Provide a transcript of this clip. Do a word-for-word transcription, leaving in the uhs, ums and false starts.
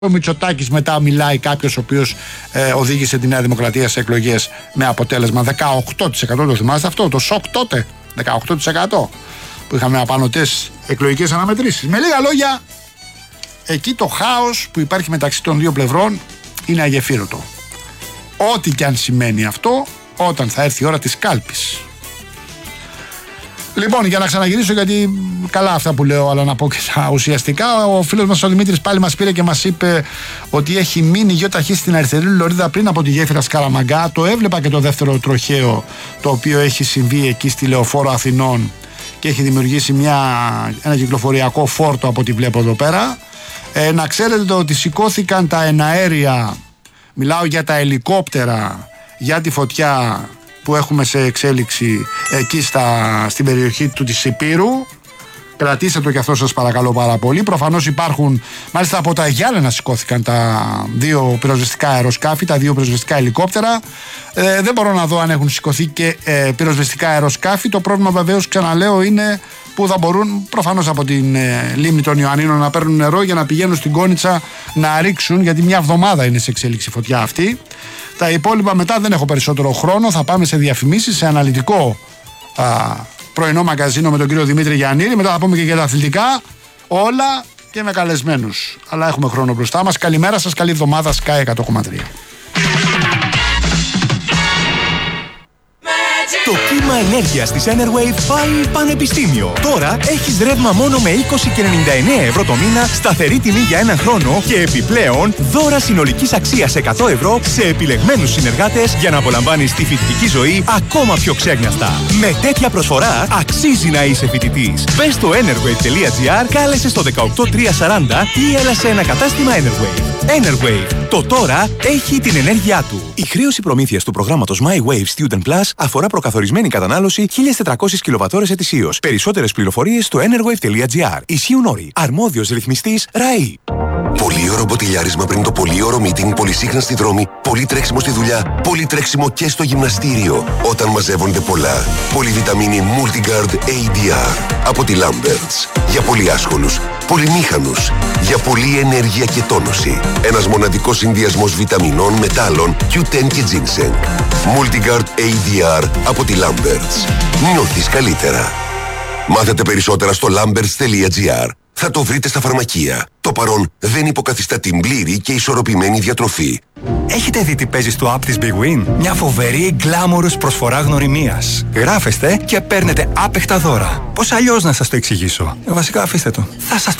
Ο Μητσοτάκης μετά μιλάει κάποιος ο οποίος ε, οδήγησε τη Νέα Δημοκρατία σε εκλογές με αποτέλεσμα δεκαοκτώ τοις εκατό. Το θυμάστε αυτό, το σοκ τότε, δεκαοκτώ τοις εκατό που είχαμε απανωτές εκλογικές αναμετρήσεις. Με λίγα λόγια, εκεί το χάος που υπάρχει μεταξύ των δύο πλευρών είναι αγεφύρωτο. Ό,τι και αν σημαίνει αυτό, όταν θα έρθει η ώρα της κάλπης. Λοιπόν, για να ξαναγυρίσω, γιατί καλά αυτά που λέω, αλλά να πω και τα ουσιαστικά. Ο φίλος μας ο Δημήτρης πάλι μας πήρε και μας είπε ότι έχει μείνει γεωταχή στην αριστερή λωρίδα πριν από τη γέφυρα Σκαραμαγκά. Το έβλεπα και το δεύτερο τροχαίο, το οποίο έχει συμβεί εκεί στη Λεωφόρο Αθηνών και έχει δημιουργήσει μια, ένα κυκλοφοριακό φόρτο από ό,τι βλέπω εδώ πέρα. Ε, να ξέρετε ότι σηκώθηκαν τα εναέρια, μιλάω για τα ελικόπτερα, για τη φωτιά που έχουμε σε εξέλιξη εκεί στα, στην περιοχή του της Υπήρου. Κρατήστε το και αυτό σας παρακαλώ πάρα πολύ. Προφανώς υπάρχουν, μάλιστα από τα Γιάννενα σηκώθηκαν τα δύο πυροσβεστικά αεροσκάφη, τα δύο πυροσβεστικά ελικόπτερα. Ε, δεν μπορώ να δω αν έχουν σηκωθεί και ε, πυροσβεστικά αεροσκάφη. Το πρόβλημα βεβαίως, ξαναλέω, είναι που θα μπορούν προφανώς από την ε, λίμνη των Ιωαννίνων να παίρνουν νερό για να πηγαίνουν στην Κόνιτσα να ρίξουν, γιατί μια εβδομάδα είναι σε εξέλιξη η φωτιά αυτή. Τα υπόλοιπα μετά δεν έχω περισσότερο χρόνο. Θα πάμε σε διαφημίσεις, σε αναλυτικό α, πρωινό μαγκαζίνο με τον κύριο Δημήτρη Γιαννήρη. Μετά θα πούμε και για τα αθλητικά. Όλα και με καλεσμένους. Αλλά έχουμε χρόνο μπροστά μας. Καλημέρα σας, καλή εβδομάδα. Sky εκατό κόμμα τρία. Το κύμα ενέργειας της Enerwave πάει πανεπιστήμιο. Τώρα έχεις ρεύμα μόνο με είκοσι και ενενήντα εννέα ευρώ το μήνα, σταθερή τιμή για έναν χρόνο και επιπλέον δώρα συνολικής αξίας εκατό ευρώ σε επιλεγμένους συνεργάτες για να απολαμβάνεις τη φοιτητική ζωή ακόμα πιο ξέγνιαστα. Με τέτοια προσφορά αξίζει να είσαι φοιτητής. Μπες στο enerwave τελεία gr, κάλεσε στο δεκαοκτώ τριακόσια σαράντα ή έλα σε ένα κατάστημα Enerwave. Enerwave. Το τώρα έχει την ενέργειά του. Η χρέωση προμήθειας του προγράμματος MyWave Student Plus αφορά προκαθορισμένη κατανάλωση χίλιες τετρακόσιες κιλοβατώρες ετησίως. Περισσότερες πληροφορίες στο enerwave τελεία gr. Ισχύουν όροι. Αρμόδιος ρυθμιστής ΡΑΗ. Πολύωρο μποτιλιάρισμα πριν το πολύωρο meeting, πολυσύχναστη δρόμη, πολύ τρέξιμο στη δουλειά, πολύ τρέξιμο και στο γυμναστήριο. Όταν μαζεύονται πολλά. Πολυβιταμίνη Multigard έι ντι αρ από τη Lamberts. Για πολύ άσχολους, πολυμήχανους, για πολλή ενέργεια και τόνωση. Ένας μοναδικός συνδυασμός βιταμινών, μετάλλων, κιου τεν και ginseng. Multigard έι ντι αρ από τη Lamberts. Νιώθεις καλύτερα. Μάθετε περισσότερα στο lamberts τελεία gr. Θα το βρείτε στα φαρμακεία. Το παρόν δεν υποκαθιστά την πλήρη και ισορροπημένη διατροφή. Έχετε δει τι παίζει στο app της Big Win? Μια φοβερή γκλάμορους προσφορά γνωριμίας. Γράφεστε και παίρνετε άπεχτα δώρα. Πώς αλλιώς να σας το εξηγήσω? Ε, βασικά αφήστε το. Θα σας το